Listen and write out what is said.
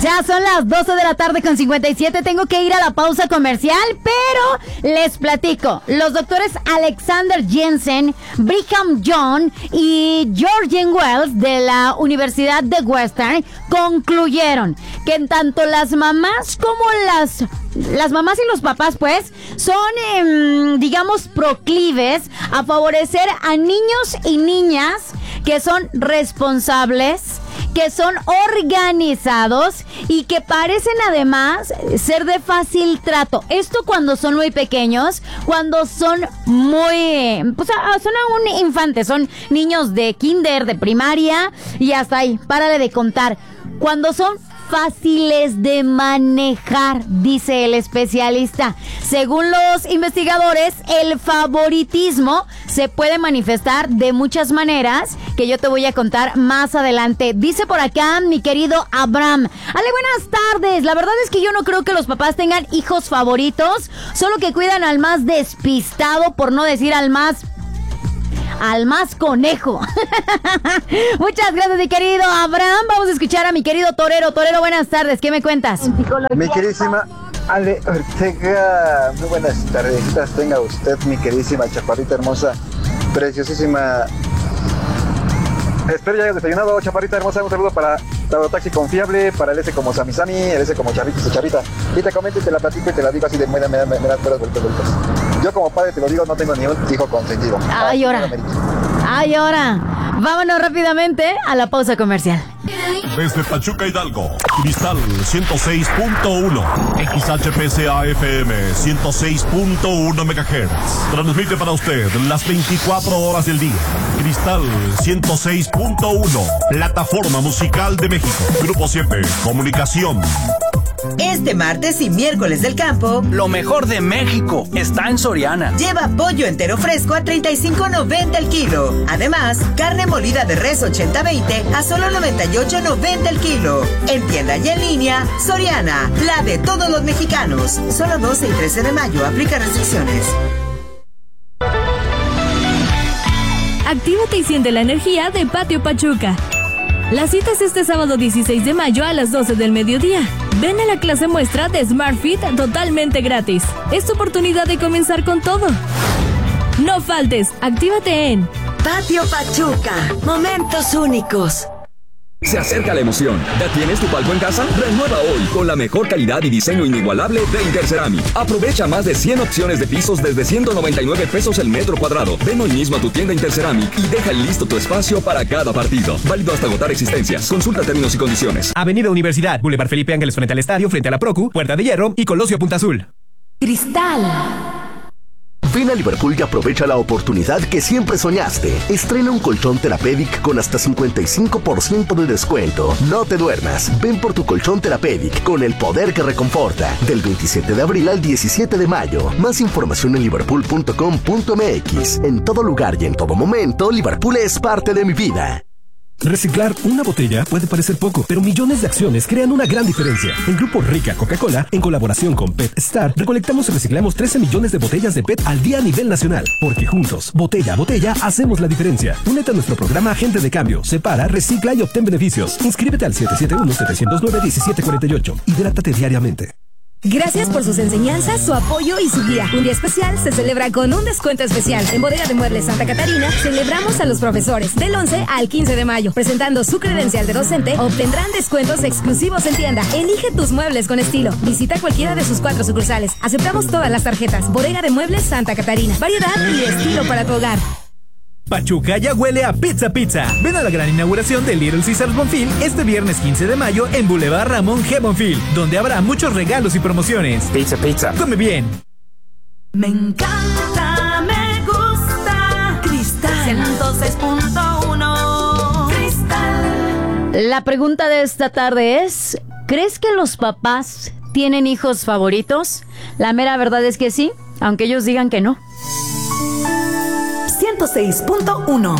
Ya son las 12 de la tarde con 57. Tengo que ir a la pausa comercial, pero les platico. Los doctores Alexander Jensen, Brigham Young y Georgian Wells de la Universidad de Western concluyeron que tanto las mamás como las mamás y los papás, pues, son, digamos, proclives a favorecer a niños y niñas que son responsables, que son organizados y que parecen además ser de fácil trato. Esto cuando son muy pequeños, cuando son muy, pues son aún infantes, son niños de kinder, de primaria y hasta ahí, párale de contar. Cuando son fáciles de manejar, dice el especialista. Según los investigadores, el favoritismo se puede manifestar de muchas maneras que yo te voy a contar más adelante. Dice por acá mi querido Abraham: Ale, buenas tardes. La verdad es que yo no creo que los papás tengan hijos favoritos, solo que cuidan al más despistado, por no decir al más conejo. Muchas gracias, mi querido Abraham. Vamos a escuchar a mi querido Torero. Torero, buenas tardes, ¿qué me cuentas? Mi queridísima Ale Ortega, muy buenas tardes. Tenga usted, mi queridísima chaparrita hermosa, preciosísima. Espero ya haya desayunado, chaparrita hermosa. Un saludo para Taxi Confiable, para el S como Sami, el S como Charrita. Y te comento y te la platico y te la digo así de me das vueltas. Yo como padre te lo digo, no tengo ni un hijo consentido. Ay, ahora. Vámonos rápidamente a la pausa comercial. Desde Pachuca, Hidalgo, Cristal 106.1, XHPCA FM 106.1 MHz. Transmite para usted las 24 horas del día. Cristal 106.1, plataforma musical de México. Grupo 7, comunicación. Este martes y miércoles del campo, lo mejor de México está en Soriana. Lleva pollo entero fresco a $35.90 el kilo. Además, carne molida de res 80-20 a solo $98.90 el kilo. En tienda y en línea, Soriana, la de todos los mexicanos. Solo 12 y 13 de mayo, aplica restricciones. Actívate y siente la energía de Patio Pachuca. La cita es este sábado 16 de mayo a las 12 del mediodía. Ven a la clase muestra de Smart Fit totalmente gratis. Es tu oportunidad de comenzar con todo. No faltes, actívate en Patio Pachuca, momentos únicos. Se acerca la emoción. ¿Ya tienes tu palco en casa? Renueva hoy con la mejor calidad y diseño inigualable de Interceramic. Aprovecha más de 100 opciones de pisos desde $199 el metro cuadrado. Ven hoy mismo a tu tienda Interceramic y deja listo tu espacio para cada partido. Válido hasta agotar existencias. Consulta términos y condiciones. Avenida Universidad, Boulevard Felipe Ángeles frente al estadio, frente a la Procu, Puerta de Hierro y Colosio Punta Azul. Cristal. Ven a Liverpool y aprovecha la oportunidad que siempre soñaste. Estrena un colchón Therapeutic con hasta 55% de descuento. No te duermas. Ven por tu colchón Therapeutic con el poder que reconforta. Del 27 de abril al 17 de mayo. Más información en liverpool.com.mx. En todo lugar y en todo momento, Liverpool es parte de mi vida. Reciclar una botella puede parecer poco, pero millones de acciones crean una gran diferencia. En Grupo Rica Coca-Cola, en colaboración con Pet Star, recolectamos y reciclamos 13 millones de botellas de PET al día a nivel nacional. Porque juntos, botella a botella, hacemos la diferencia. Únete a nuestro programa Agente de Cambio. Separa, recicla y obtén beneficios. Inscríbete al 771-709-1748. Hidrátate diariamente. Gracias por sus enseñanzas, su apoyo y su guía. Un día especial se celebra con un descuento especial. En Bodega de Muebles Santa Catarina celebramos a los profesores. Del 11 al 15 de mayo. Presentando su credencial de docente, obtendrán descuentos exclusivos en tienda. Elige tus muebles con estilo. Visita cualquiera de sus 4 sucursales. Aceptamos todas las tarjetas. Bodega de Muebles Santa Catarina. Variedad y estilo para tu hogar. Pachuca ya huele a pizza. Ven a la gran inauguración de Little Caesars Bonfil este viernes 15 de mayo en Boulevard Ramón G. Bonfil, donde habrá muchos regalos y promociones. Pizza. Come bien. Me encanta, me gusta. Cristal 106.1. Cristal. La pregunta de esta tarde es: ¿crees que los papás tienen hijos favoritos? La mera verdad es que sí, aunque ellos digan que no. 106.1.